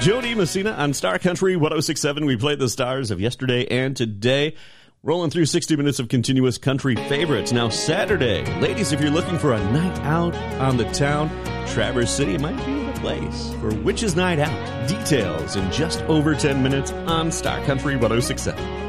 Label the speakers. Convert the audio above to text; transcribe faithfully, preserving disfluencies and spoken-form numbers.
Speaker 1: Jody Messina on Star Country one oh six point seven. We played the stars of yesterday and today. Rolling through sixty minutes of continuous country favorites. Now Saturday. Ladies, if you're looking for a night out on the town, Traverse City might be the place for Witches Night Out. Details in just over ten minutes on Star Country one oh six point seven.